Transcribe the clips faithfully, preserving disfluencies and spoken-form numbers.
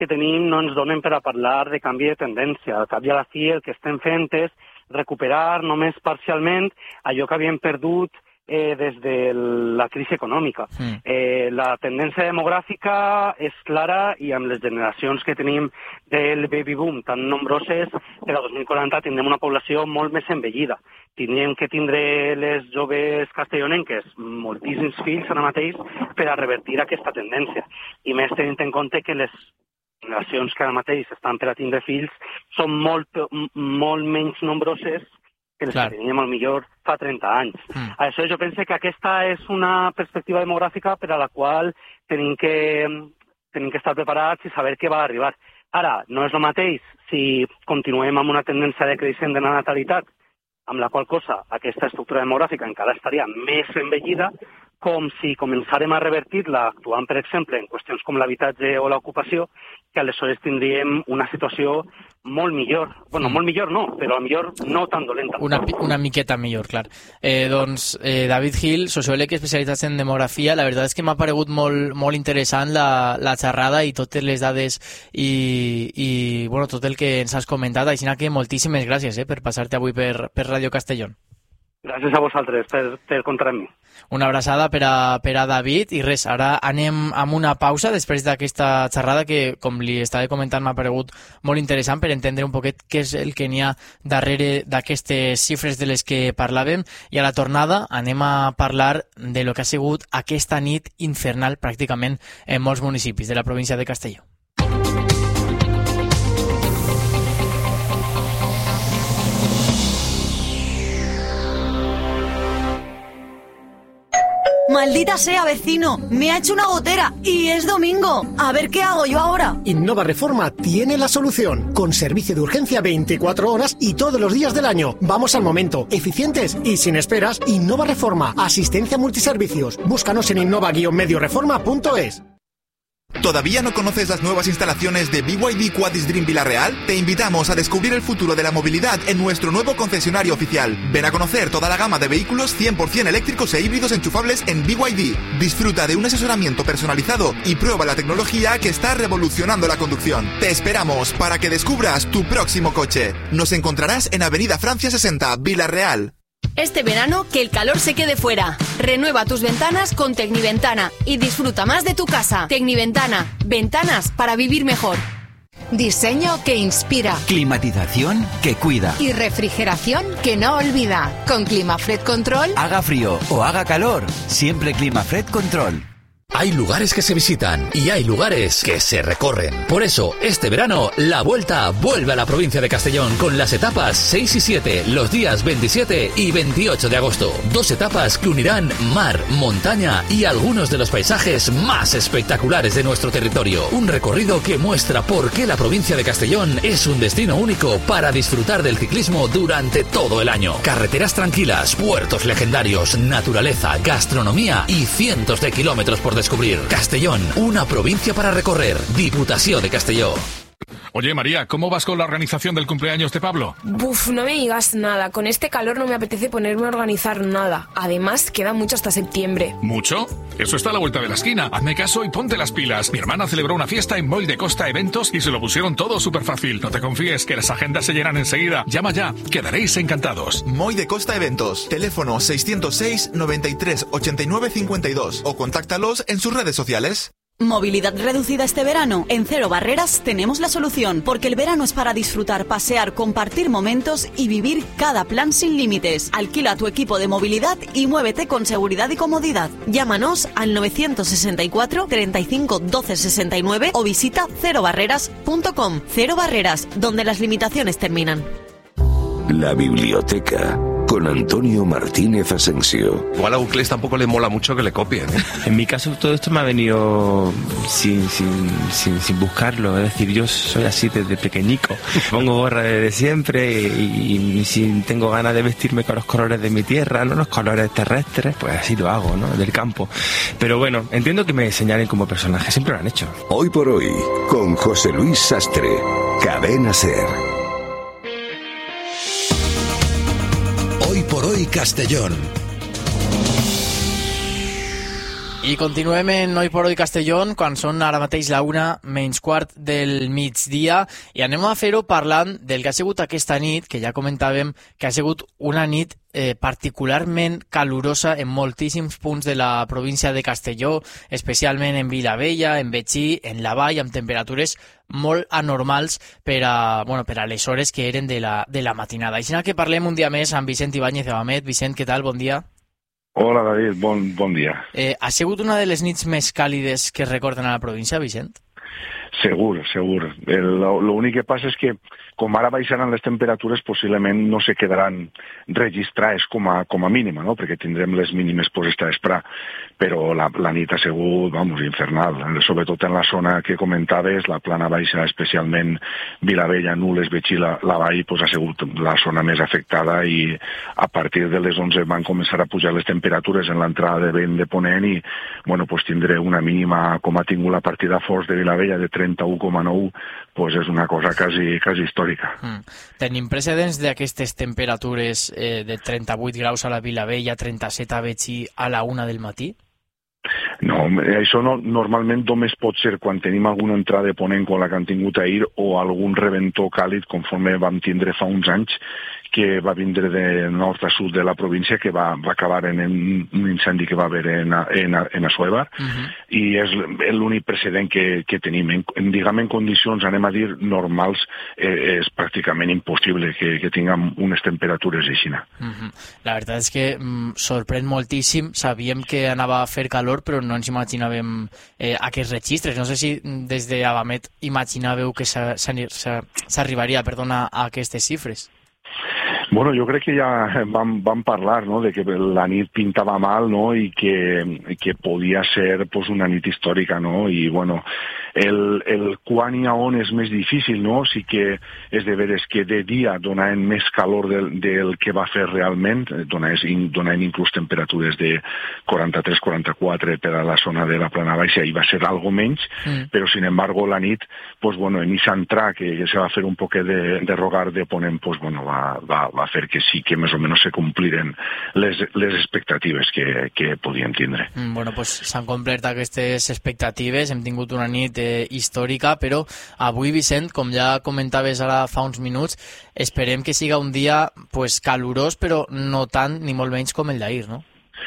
que tenim no ens donen per a parlar de canvi de tendència. Al cap i a la fi el que estem fent és recuperar només parcialment allò que havíem perdut eh, des de la crisi econòmica. Mm. Eh, la tendència demogràfica és clara i amb les generacions que tenim del baby boom tan nombroses, per a dos mil quaranta tindrem una població molt més envellida. Tindríem que tindre les joves castellonenques moltíssims fills ara mateix per a revertir aquesta tendència. I més tenint en compte que les generacions que ara mateix estan per a tindre fills són molt, molt menys nombroses que les Clar. que teníem millor fa trenta anys. Mm. Això jo penso que aquesta és una perspectiva demogràfica per a la qual tenim que, tenim que estar preparats i saber què va arribar. Ara, no és el mateix si continuem amb una tendència de creixement de la natalitat, amb la qual cosa aquesta estructura demogràfica encara estaria més envellida, com si començàrem a revertir-la actuant, per exemple, en qüestions com l'habitatge o l'ocupació, que aleshores tindríem una situació molt millor. Bueno, mm. molt millor no, però millor no tan dolenta. Una, una miqueta millor, clar. Eh, doncs, eh, David Gil, sociòleg especialitzat en demografia, la veritat és que m'ha paregut molt, molt interessant la, la xerrada i totes les dades i, i bueno, tot el que ens has comentat, així que moltíssimes gràcies eh, per passar-te avui per, per Ràdio Castellón. Gràcies a vosaltres per, per comptar amb mi. Una abraçada per a, per a David i res, ara anem amb una pausa després d'aquesta xerrada que, com li estava comentant, m'ha paregut molt interessant per entendre un poquet què és el que n'hi ha darrere d'aquestes xifres de les que parlàvem, i a la tornada anem a parlar de lo que ha sigut aquesta nit infernal pràcticament en molts municipis de la província de Castelló. Maldita sea, vecino, me ha hecho una gotera y es domingo. A ver qué hago yo ahora. Innova Reforma tiene la solución, con servicio de urgencia veinticuatro horas y todos los días del año. Vamos al momento, eficientes y sin esperas. Innova Reforma, asistencia multiservicios. Búscanos en innova guion medio reforma punto es. ¿Todavía no conoces las nuevas instalaciones de B Y D Quadis Dream Villarreal? Te invitamos a descubrir el futuro de la movilidad en nuestro nuevo concesionario oficial. Ven a conocer toda la gama de vehículos cien por ciento eléctricos e híbridos enchufables en B Y D. Disfruta de un asesoramiento personalizado y prueba la tecnología que está revolucionando la conducción. Te esperamos para que descubras tu próximo coche. Nos encontrarás en Avenida Francia sesenta, Villarreal. Este verano, que el calor se quede fuera. Renueva tus ventanas con Tecniventana y disfruta más de tu casa. Tecniventana, ventanas para vivir mejor. Diseño que inspira. Climatización que cuida. Y refrigeración que no olvida. Con Climafred Control. Haga frío o haga calor, siempre Climafred Control. Hay lugares que se visitan y hay lugares que se recorren. Por eso, este verano, la Vuelta vuelve a la provincia de Castellón con las etapas seis y siete, los días veintisiete y veintiocho de agosto. Dos etapas que unirán mar, montaña y algunos de los paisajes más espectaculares de nuestro territorio. Un recorrido que muestra por qué la provincia de Castellón es un destino único para disfrutar del ciclismo durante todo el año. Carreteras tranquilas, puertos legendarios, naturaleza, gastronomía y cientos de kilómetros por descubrir. Castellón, una provincia para recorrer. Diputación de Castelló. Oye, María, ¿cómo vas con la organización del cumpleaños de Pablo? Buf, no me digas nada. Con este calor no me apetece ponerme a organizar nada. Además, queda mucho hasta septiembre. ¿Mucho? Eso está a la vuelta de la esquina. Hazme caso y ponte las pilas. Mi hermana celebró una fiesta en Moll de Costa Eventos y se lo pusieron todo súper fácil. No te confíes, que las agendas se llenan enseguida. Llama ya, quedaréis encantados. Moll de Costa Eventos. Teléfono seiscientos seis, noventa y tres, ochenta y nueve, cincuenta y dos o contáctalos en sus redes sociales. ¿Movilidad reducida este verano? En Cero Barreras tenemos la solución, porque el verano es para disfrutar, pasear, compartir momentos y vivir cada plan sin límites. Alquila tu equipo de movilidad y muévete con seguridad y comodidad. Llámanos al novecientos sesenta y cuatro, treinta y cinco, doce, sesenta y nueve o visita cero barreras punto com. Cero Barreras, donde las limitaciones terminan. La biblioteca. Con Antonio Martínez Asensio. Igual a Uclés tampoco le mola mucho que le copien, ¿eh? En mi caso todo esto me ha venido sin, sin, sin, sin buscarlo. Es decir, yo soy así desde pequeñico. Pongo gorra desde siempre y, y si tengo ganas de vestirme con los colores de mi tierra, no los colores terrestres, pues así lo hago, ¿no? Del campo. Pero bueno, entiendo que me señalen como personaje. Siempre lo han hecho. Hoy por hoy, con José Luis Sastre. Cadena Ser. Hoy por hoy Castellón. I continuem en Noi por Hoy Castellón, quan són ara mateix la una menys quart del migdia, i anem a fer-ho parlant del que ha sigut aquesta nit, que ja comentàvem que ha sigut una nit eh, particularment calurosa en moltíssims punts de la província de Castelló, especialment en Vilavella, en Betxí, en la Vall, amb temperatures molt anormals per a, bueno, per a les hores que eren de la, de la matinada. Així que parlem un dia més amb Vicent Ibáñez de Abamet. Vicent, què tal? Bon dia. Hola, David, bon, bon dia. Eh, ha sigut una de les nits més càlides que es recorden a la província, Vicent? Segur, segur. L'únic que passa és que, com ara baixaran les temperatures, possiblement no se quedaran registrades com a, com a mínima, no? Perquè tindrem les mínimes pues, esta vesprà, però la, la nit ha sigut, vamos, infernal. Sobretot en la zona que comentaves, la plana baixa, especialment Vilavella, Nules, Betxí, la, la Vall, pues, ha sigut la zona més afectada i a partir de les onze van començar a pujar les temperatures en l'entrada de vent de Ponent i, bueno, pues, tindré una mínima, com ha tingut la partida Forts de Vilavella, de trenta-u coma nou, pues és una cosa quasi, quasi històrica. Mm. Tenim precedents d'aquestes temperatures eh, de trenta-vuit graus a la Vilavella, trenta-set a Betxí a la una del matí? No, això no, normalment només pot ser quan tenim alguna entrada de ponent com la que han tingut ahir o algun reventor càlid conforme vam tindre fa uns anys que va vindre de nord a sud de la província, que va, va acabar en un incendi que va haver en, en, en Assuévar, uh-huh. i és l'únic precedent que, que tenim. En, en, diguem, en condicions, anem a dir, normals, eh, és pràcticament impossible que, que tinguem unes temperatures així. Uh-huh. La veritat és que mm, sorprèn moltíssim. Sabíem que anava a fer calor, però no ens imaginàvem eh, aquests registres. No sé si des d'Abamet imaginàveu que s'arribaria, perdona, a aquestes xifres. Bueno, jo crec que ja vam, vam parlar, no?, de que la nit pintava mal, no?, i que, que podia ser pues, una nit històrica, no?, i bueno, el, el quan i a on és més difícil, no?, sí que és de veres que de dia donaven més calor del, del que va fer realment, donaven, donaven inclús temperatures de quaranta-tres quaranta-quatre per a la zona de la plana baixa i va ser algo menys, mm. però sin embargo la nit, pues bueno, en esa entrada que, que se va fer un poquet de, de rogar de ponent, pues bueno, va, va, va fer que sí que més o menys se compliren les, les expectatives que, que podíem tindre. Mm, bueno, pues s'han complert aquestes expectatives, hem tingut una nit eh, històrica, però avui, Vicent, com ja comentaves ara fa uns minuts, esperem que siga un dia pues, calorós, però no tant ni molt menys com el d'ahir, no?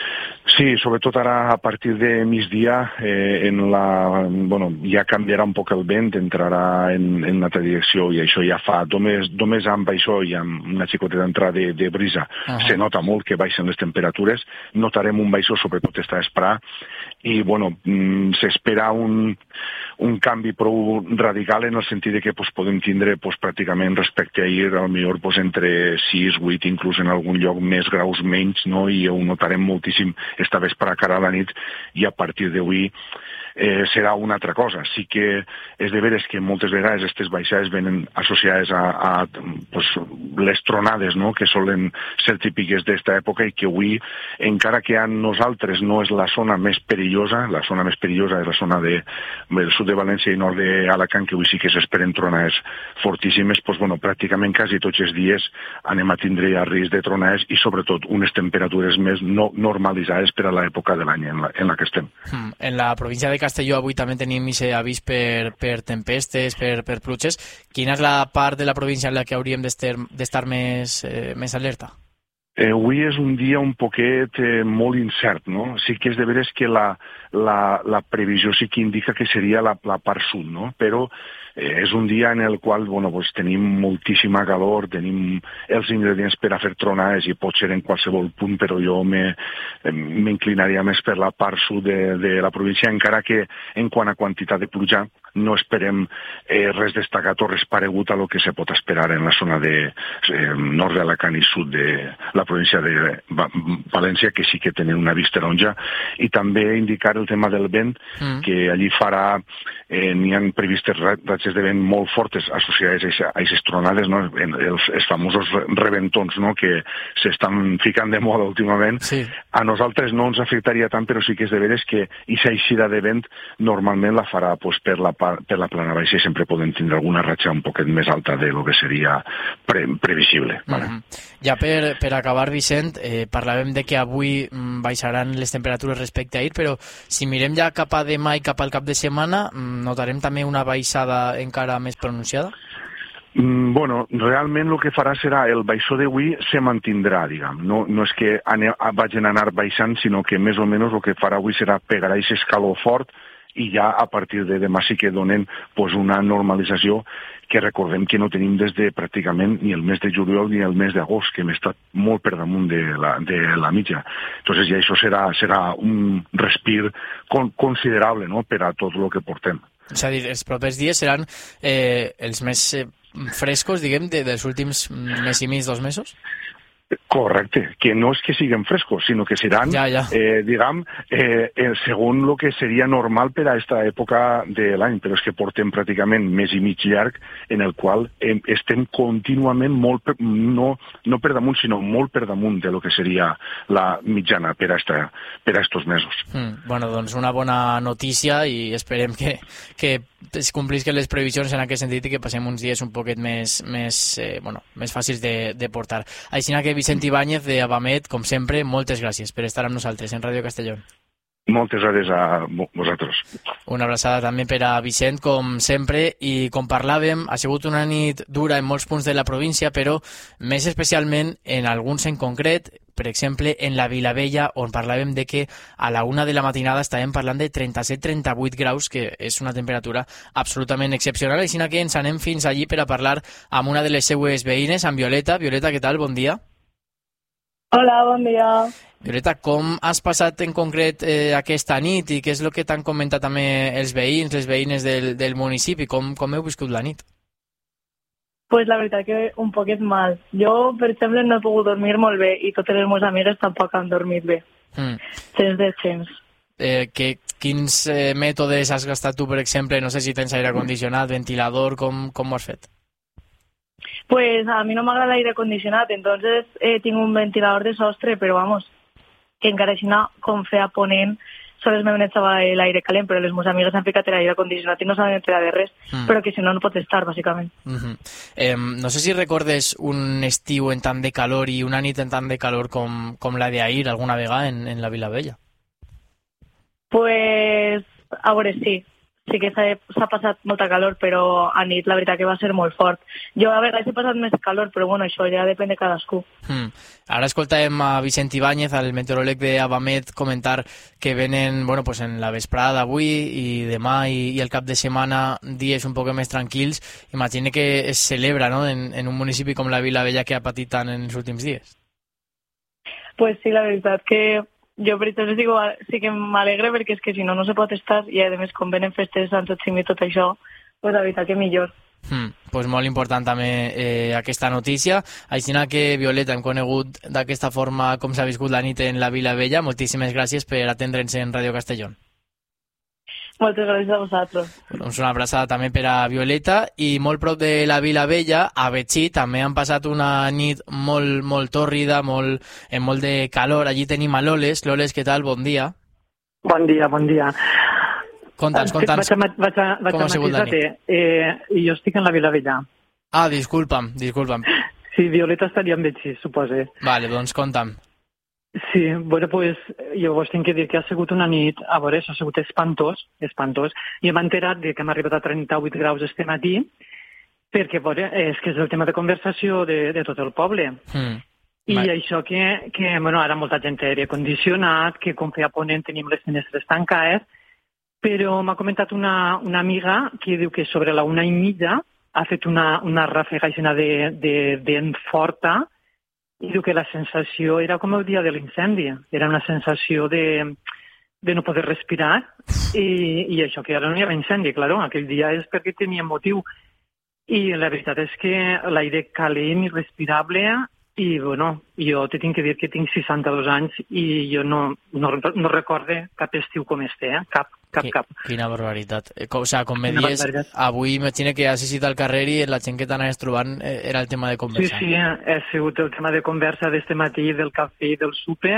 Sí, sobretot ara a partir de migdia eh, en la, bueno, ja canviarà un poc el vent, entrarà en, en una altra direcció i això ja fa, només, només amb això i amb una xicoteta entrada de, de brisa, uh-huh. se nota molt que baixen les temperatures, notarem un baixó sobretot esta vesprà i bueno, s'espera un, un canvi prou radical en el sentit de que pues, podem tindre pues, pràcticament respecte a ahir al millor pues, entre sis, vuit, inclús en algun lloc més graus menys, no? I ho notarem moltíssim esta vesprà cara a la nit i a partir d'avui eh, serà una altra cosa. Sí que és de veres que moltes vegades aquestes baixades venen associades a, a pues, les tronades, no?, que solen ser típiques d'esta època i que avui, encara que a nosaltres no és la zona més perillosa, la zona més perillosa és la zona de, del sud de València i nord d'Alacant, que avui sí que s'esperen tronades fortíssimes, pues, bueno, pràcticament quasi tots els dies anem a tindre ja risc de tronades i sobretot unes temperatures més no normalitzades per a l'època de l'any en, la, en la que estem. Mm. En la província de Castelló avui també tenim aquest avís per, per tempestes, per, per pluges. Quina és la part de la província en la que hauríem d'estar més, eh, més alerta? Eh, avui és un dia un poquet eh, molt incert, no? Sí que és de veres que la, la, la previsió sí que indica que seria la, la part sud, no? Però eh, és un dia en el qual bueno, pues, tenim moltíssima calor, tenim els ingredients per a fer tronades i pot ser en qualsevol punt, però jo m'inclinaria més per la part sud de, de la província, encara que en quant a quantitat de pluja no esperem eh, res destacat o res paregut a lo que se pot esperar en la zona de eh, nord d'Alacant i sud de la província de València, que sí que tenen una vista taronja, i també indicar el tema del vent, mm. que allí farà, eh, n'hi han previstes raigs ratxes de vent molt fortes associades a aquestes tronades, no? els, els famosos reventons, no? que s'estan ficant de moda últimament. Sí. A nosaltres no ens afectaria tant, però sí que és de veres que aquesta eixida de vent normalment la farà pues, per, la, per la plana baixa i sempre podem tindre alguna ratxa un poquet més alta de lo que seria pre, previsible. Vale? Mm-hmm. Ja per, per acabar, Vicent, eh, parlàvem de que avui mm, baixaran les temperatures respecte a ahir, però si mirem ja cap a demà i cap al cap de setmana, notarem també una baixada encara més pronunciada? Mm, bueno, realment el que farà serà el baixó d'avui se mantindrà, diguem. No, no és que ane, vagin a anar baixant, sinó que més o menys el que farà avui serà pegar aquest escaló fort i ja a partir de demà sí que donen pues, una normalització que recordem que no tenim des de pràcticament ni el mes de juliol ni el mes d'agost, que hem estat molt per damunt de la, de la mitja. Entonces ja això serà, serà un respir con, considerable, no?, per a tot el que portem. És a dir, els propers dies seran eh, els més eh, frescos, diguem, de, dels últims mes i mig, dos mesos? Correcte, que no és que siguin frescos, sinó que seran, ja, ja. Eh, diguem, eh, eh, segons el que seria normal per a aquesta època de l'any, però és que portem pràcticament mes i mig llarg en el qual eh, estem contínuament molt, per, no, no per damunt, sinó molt per damunt de lo que seria la mitjana per a, esta, per a estos mesos. Mm, bueno, doncs una bona notícia i esperem que, que es complisquen les previsions en aquest sentit i que passem uns dies un poquet més, més, eh, bueno, més fàcils de, de portar. Així que Vicent Ibáñez de Abamet, com sempre, moltes gràcies per estar amb nosaltres en Ràdio Castellón. Moltes gràcies a vosaltres. Una abraçada també per a Vicent, com sempre, i com parlàvem, ha sigut una nit dura en molts punts de la província, però més especialment en alguns en concret, per exemple, en la Vilavella, on parlàvem de que a la una de la matinada estàvem parlant de trenta-set a trenta-vuit graus, que és una temperatura absolutament excepcional, així que ens anem fins allí per a parlar amb una de les seues veïnes, amb Violeta. Violeta, què tal? Bon dia. Hola, bon dia. Violeta, com has passat en concret eh, aquesta nit i què és el que t'han comentat també els veïns, les veïnes del, del municipi? Com, com heu viscut la nit? Pues la veritat que un poquet mal. Jo, per exemple, no he pogut dormir molt bé i totes les meves amigues tampoc han dormit bé. Mm. Sens de sens. Eh, que, quins eh, mètodes has gastat tu, per exemple? No sé si tens aire condicionat, ventilador, com, com ho has fet? Pues a mi no m'agrada l'aire condicionat, entonces eh, tinc un ventilador de sostre, però vamos, que encara així no, com feia ponent, sols m'he netjava l'aire calent, però les meves amigues han ficat l'aire condicionat i no s'han enterat de res, mm. però que si no, no pot estar, bàsicament. Mm-hmm. eh, no sé si recordes un estiu en tant de calor i una nit en tant de calor com, com la d'ahir alguna vegada en, en la Vilavella. Pues, a veure, sí. Sí que s'ha passat molta calor, però a nit la veritat que va ser molt fort. Jo a vegades he passat més calor, però bueno, això ja depèn de cadascú. Mm. Ara escoltàvem a Vicent Ibáñez, el meteoròleg d'Abamet, comentar que venen bueno, pues en la vesprada d'avui i demà i, i el cap de setmana dies un poc més tranquils. Imagina que es celebra, no?, en, en un municipi com la Vilavella que ha patit tant en els últims dies. Pues sí, la veritat que jo, per exemple, digo, sí que m'alegre perquè és que si no, no se pot estar i, a més, com venen festes, Sant Joaquim i tot això, pues la veritat que millor. Mm, pues molt important també eh, aquesta notícia. Així que, Violeta, hem conegut d'aquesta forma com s'ha viscut la nit en la Vilavella. Moltíssimes gràcies per atendre'ns en Ràdio Castellón. Moltes gràcies a vosaltres. Doncs una abraçada també per a Violeta. I molt prop de la Vilavella, a Betxí, també han passat una nit molt, molt tòrrida, molt, amb molt de calor. Allí tenim a Loles. Loles, què tal? Bon dia. Bon dia, bon dia. Conta'ns, conta'ns. Vaig, vaig, vaig com ha sigut la nit? Eh, jo estic en la Vilavella. Ah, disculpa'm, disculpa'm. Sí, Violeta estaria en Betxí, suposo. Vale, doncs conta'm. Sí, bueno, pues, jo vos tinc que dir que ha sigut una nit, a veure, ha sigut espantós, espantós, i hem enterat de que hem arribat a trenta-vuit graus este matí, perquè, veure, és que és el tema de conversació de, de tot el poble. Mm. I Vai. això que, que, bueno, ara molta gent té aire condicionat, que com feia ponent tenim les finestres tancades, però m'ha comentat una, una amiga que diu que sobre la una i mitja ha fet una, una ràfega de, de vent forta, i diu que la sensació era com el dia de l'incendi. Era una sensació de, de no poder respirar i, i això que ara no hi havia incendi, claro, aquell dia és perquè tenia motiu. I la veritat és que l'aire calent i respirable I, bueno, jo te tinc que dir que tinc seixanta-dos anys i jo no, no, no recorde cap estiu com este, eh? Cap, cap, cap. Quina barbaritat. O sigui, com me dius, avui imagina que has assistit al carrer i la gent que t'anaves trobant era el tema de conversar. Sí, sí, ha sigut el tema de conversa d'este matí, del cafè i del súper.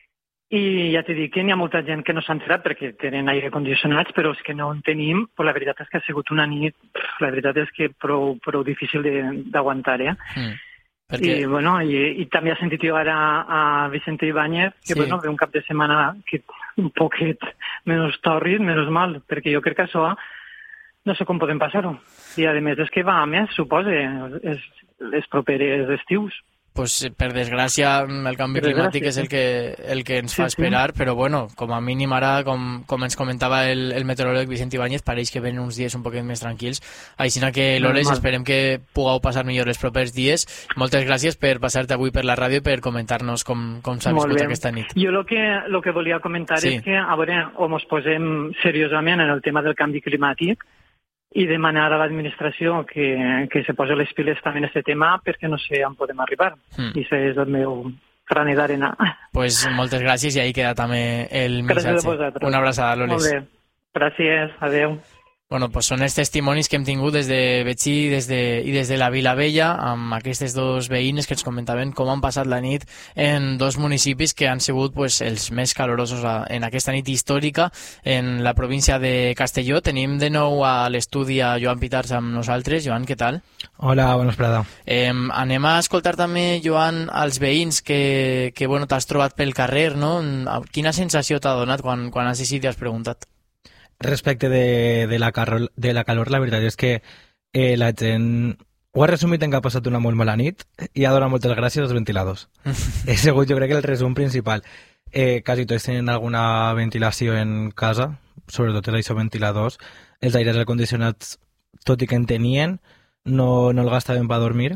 I ja t'he dit que n'hi ha molta gent que no s'ha enterat perquè tenen aire condicionats, però els que no en tenim, pues la veritat és que ha sigut una nit, la veritat és que prou, prou difícil d'aguantar, eh? Mm. Perquè... I, bueno, i, i també he sentit jo ara a Vicente Ibáñez, que sí. Bueno, ve un cap de setmana que un poquet menys torrit, menys mal, perquè jo crec que això no sé com podem passar-ho. I a més és que va a més, suposa, les, les properes estius. Pues, per desgràcia, el canvi climàtic és el que, el que ens fa sí, esperar, sí. Però bueno, com a mínim ara, com, com ens comentava el, el meteoròleg Vicent Ibáñez, pareix que venen uns dies un poquet més tranquils. Així que, Loles, no, esperem que pugueu passar millor els propers dies. Moltes gràcies per passar-te avui per la ràdio i per comentar-nos com, com s'ha viscut aquesta nit. Jo el que, lo que volia comentar sí. És que, a veure, o mos posem seriosament en el tema del canvi climàtic, i demanar a l'administració que, que se posi les piles també en aquest tema perquè no sé on podem arribar. Mm. I això és el meu granet d'arena. Pues moltes gràcies i ahí queda també el missatge. Una abraçada, Loles. Molt bé. Gràcies. Adéu. Bueno, pues són els testimonis que hem tingut des de Betxí i des de, i des de la Vila Vella amb aquestes dos veïnes que ens comentaven com han passat la nit en dos municipis que han sigut pues, els més calorosos a, en aquesta nit històrica en la província de Castelló. Tenim de nou a l'estudi a Joan Pitars amb nosaltres. Joan, què tal? Hola, bona vesprada. Eh, anem a escoltar també, Joan, als veïns que, que bueno, t'has trobat pel carrer, no? Quina sensació t'ha donat quan, quan has llegit i has preguntat? Respecte de, de, la calor, de la calor, la veritat és que eh, la gent ho ha resumit en que ha passat una molt mala nit i ha donat moltes gràcies als ventiladors. És segur, jo crec que el resum principal. Eh, quasi tots tenen alguna ventilació en casa, sobretot els això ventiladors. Els aires condicionats, tot i que en tenien, no, no el gastaven per dormir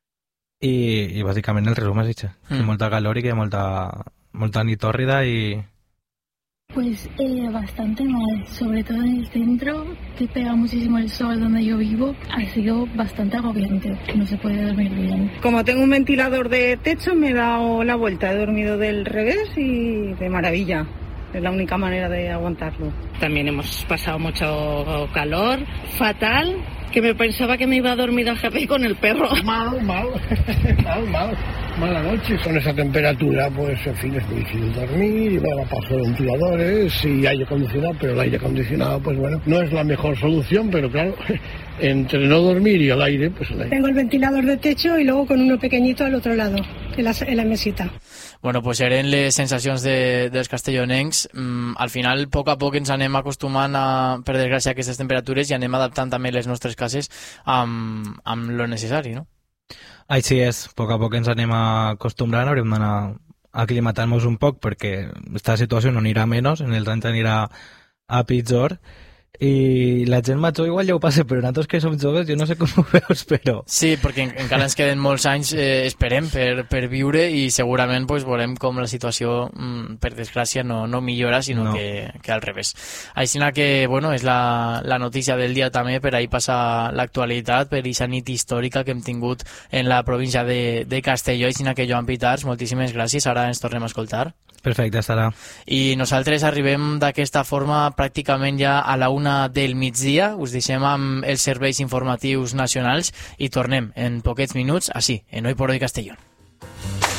i, i bàsicament el resum és això. Mm. Molta calor i que hi ha molta, molta nit tòrrida i... Pues eh, bastante mal, sobre todo en el centro, que pega muchísimo el sol donde yo vivo, ha sido bastante agobiante, no se puede dormir bien. Como tengo un ventilador de techo, me he dado la vuelta, he dormido del revés y de maravilla. Es la única manera de aguantarlo. También hemos pasado mucho calor, fatal, que me pensaba que me iba a dormir al jardín con el perro. Mal, mal, mal, mal. Mala noche. Con esa temperatura, pues, en fin, es muy difícil dormir, y luego paso ventiladores y aire acondicionado, pero el aire acondicionado, pues bueno, no es la mejor solución, pero claro, entre no dormir y el aire, pues el aire. Tengo el ventilador de techo y luego con uno pequeñito al otro lado, en la, en la mesita. Bueno, pues eren les sensacions de, dels castellonencs. Mm, al final, a poc a poc ens anem acostumant, a, per desgràcia, a aquestes temperatures i anem adaptant també les nostres cases amb, amb lo necessari, no? Així és, a poc a poc ens anem acostumbrant, haurem d'anar aclimatant-nos un poc perquè aquesta situació no anirà menys, en els anys anirà a pitjor. I la gent major igual ja ho passa, però nosaltres que som joves jo no sé com ho veus, però... Sí, perquè encara ens queden molts anys, eh, esperem, per, per viure i segurament pues, veurem com la situació, mm, per desgràcia, no, no millora, sinó no. Que, que al revés. Així que, bueno, és la, la notícia del dia també, per ahí passa l'actualitat, per aquesta nit històrica que hem tingut en la província de, de Castelló. Així que, Joan Pitars, moltíssimes gràcies, ara ens tornem a escoltar. Perfecte, estarà. I nosaltres arribem d'aquesta forma pràcticament ja a la una del migdia. Us deixem amb els serveis informatius nacionals i tornem en poquets minuts, així, en Hoy por Hoy Castellón.